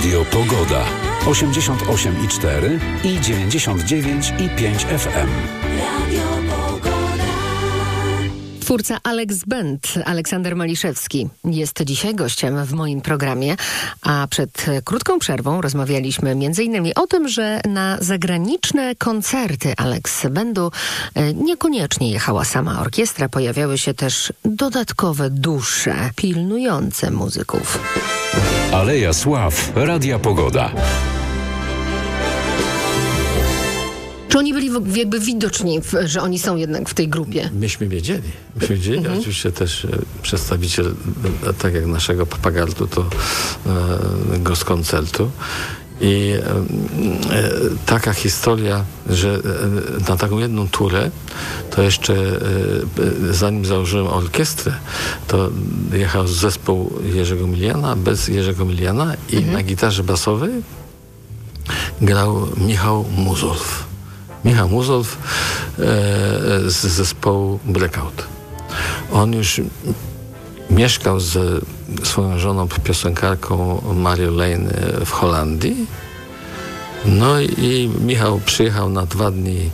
Radio Pogoda. 88,4 i 99,5 FM. Twórca Alex Band, Aleksander Maliszewski, jest dzisiaj gościem w moim programie, a przed krótką przerwą rozmawialiśmy m.in. o tym, że na zagraniczne koncerty Alex Bandu niekoniecznie jechała sama orkiestra, pojawiały się też dodatkowe dusze pilnujące muzyków. Aleja Sław, Radia Pogoda. Czy oni byli jakby widoczni, że oni są jednak w tej grupie? Myśmy wiedzieli. Oczywiście też przedstawiciel, tak jak naszego Papagardu, to Gospkoncertu. I taka historia, że na taką jedną turę, to jeszcze zanim założyłem orkiestrę, to jechał zespół Jerzego Miliana, bez Jerzego Miliana i na gitarze basowej grał Michał Muzolf. Michał Muzolf z zespołu Blackout. On już mieszkał ze swoją żoną, piosenkarką Marią Lane w Holandii. No i Michał przyjechał na 2 dni,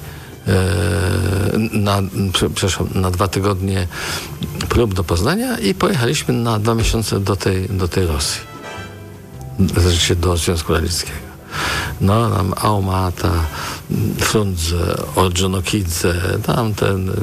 na 2 tygodnie prób do Poznania i pojechaliśmy na 2 miesiące do tej Rosji. Znaczy do Związku Radzieckiego. No, tam Aumata, Frundze, Ordzonokidze, tam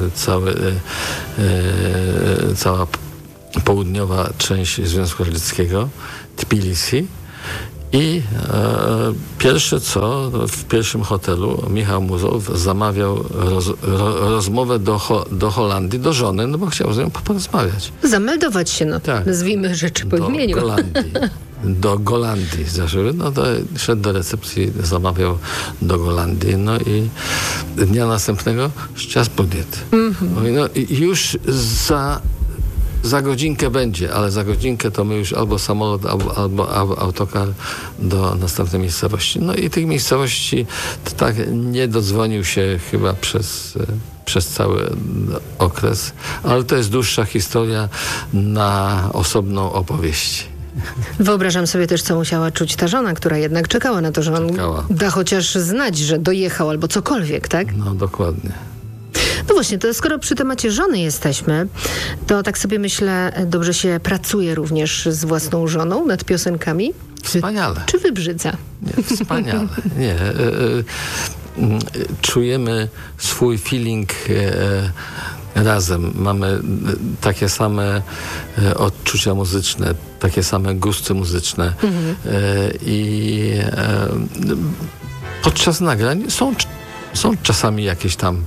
cała południowa część Związku Radzieckiego, Tbilisi. I pierwsze co, w pierwszym hotelu Michał Muzolf zamawiał rozmowę do Holandii, do żony, no bo chciał z nią porozmawiać. Zameldować się, tak. Nazwijmy rzeczy po imieniu. Do Golandii. No to szedł do recepcji, zamawiał do Golandii. No i dnia następnego czas podjęty. No i już za godzinkę będzie, ale za godzinkę to my już albo samolot, albo autokar do następnej miejscowości. No i tych miejscowości tak nie dodzwonił się chyba przez cały okres, ale to jest dłuższa historia na osobną opowieść. Wyobrażam sobie też, co musiała czuć ta żona, która jednak czekała na to, że on da chociaż znać, że dojechał albo cokolwiek, tak? No, dokładnie. No właśnie, to skoro przy temacie żony jesteśmy, to tak sobie myślę, dobrze się pracuje również z własną żoną nad piosenkami? Wspaniale. Czy wybrzydza? Nie, wspaniale. Nie. Czujemy swój feeling razem. Mamy takie same odczucia muzyczne, takie same gusty muzyczne. I podczas nagrań są czasami jakieś tam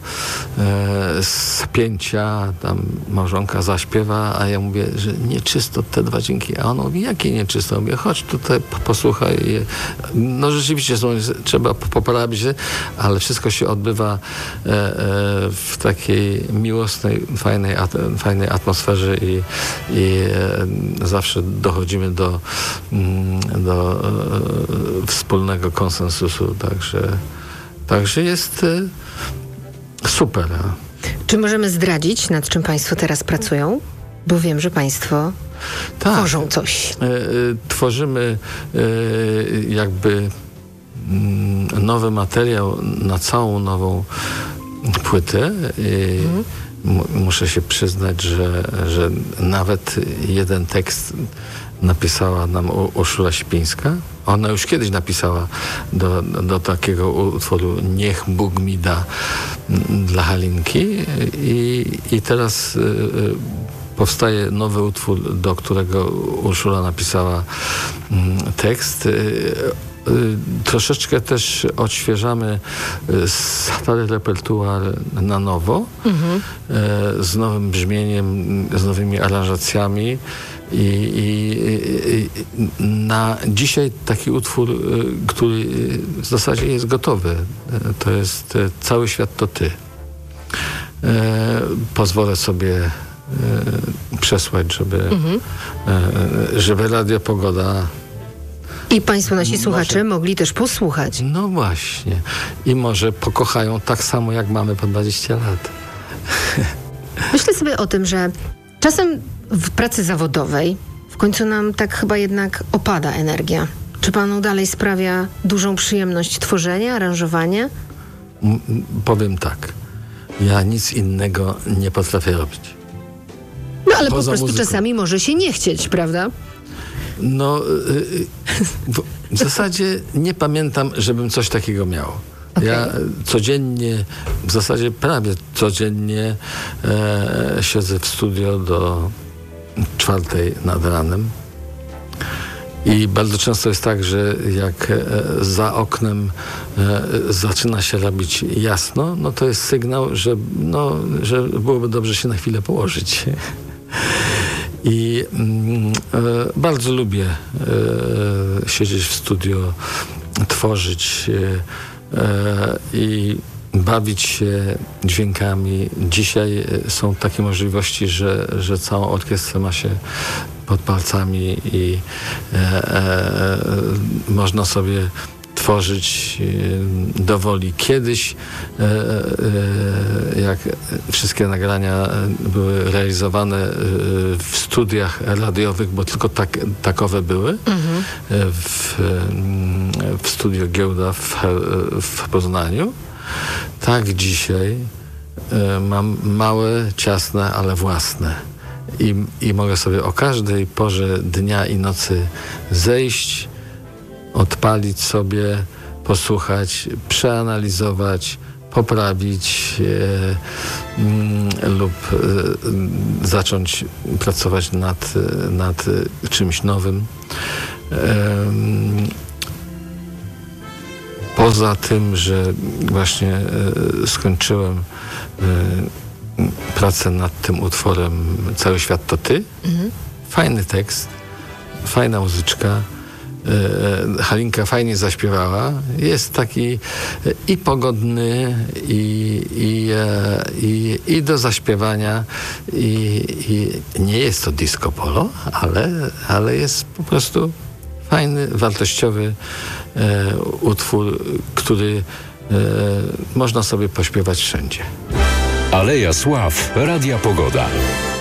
spięcia, tam małżonka zaśpiewa, a ja mówię, że nieczysto te 2 dźwięki. A ona mówi, jakie nieczysto? Mówię, chodź tutaj, posłuchaj. No rzeczywiście trzeba poprawić, ale wszystko się odbywa w takiej miłosnej, fajnej atmosferze i zawsze dochodzimy do wspólnego konsensusu, Także jest super. Czy możemy zdradzić, nad czym państwo teraz pracują? Bo wiem, że państwo tworzą coś. Tworzymy jakby nowy materiał na całą nową płytę. Muszę się przyznać, że nawet jeden tekst napisała nam Urszula Sipińska. Ona już kiedyś napisała do takiego utworu Niech Bóg mi da dla Halinki i teraz powstaje nowy utwór, do którego Urszula napisała tekst. Troszeczkę też odświeżamy stary repertuar na nowo, z nowym brzmieniem, z nowymi aranżacjami. I na dzisiaj taki utwór, który w zasadzie jest gotowy, to jest Cały świat to ty. Pozwolę sobie przesłać, żeby Radio Pogoda i państwo, nasi słuchacze, mogli też posłuchać. No właśnie. I może pokochają tak samo, jak mamy po 20 lat. Myślę sobie o tym, że czasem w pracy zawodowej w końcu nam tak chyba jednak opada energia. Czy panu dalej sprawia dużą przyjemność tworzenie, aranżowanie? Powiem tak. Ja nic innego nie potrafię robić. No ale po Poza prostu muzyką. czasami może się nie chcieć, prawda? No, w zasadzie nie pamiętam, żebym coś takiego miał. Okay. Ja codziennie, w zasadzie prawie codziennie siedzę w studio do 4 nad ranem. I bardzo często jest tak, że jak za oknem zaczyna się robić jasno, no to jest sygnał, że byłoby dobrze się na chwilę położyć. I bardzo lubię siedzieć w studio, tworzyć i bawić się dźwiękami. Dzisiaj są takie możliwości, że całą orkiestrę ma się pod palcami i można sobie tworzyć dowoli. Kiedyś, jak wszystkie nagrania były realizowane w studiach radiowych, bo tylko takowe były, w studio Giełda w Poznaniu, tak dzisiaj mam małe, ciasne, ale własne. I mogę sobie o każdej porze dnia i nocy zejść, odpalić sobie, posłuchać, przeanalizować, poprawić lub zacząć pracować nad czymś nowym. Poza tym, że właśnie skończyłem pracę nad tym utworem Cały świat to ty. Fajny tekst, fajna muzyczka. Halinka fajnie zaśpiewała. Jest taki i pogodny, i do zaśpiewania. I nie jest to disco polo, ale jest po prostu fajny, wartościowy utwór, który można sobie pośpiewać wszędzie. Aleja Sław, Radia Pogoda.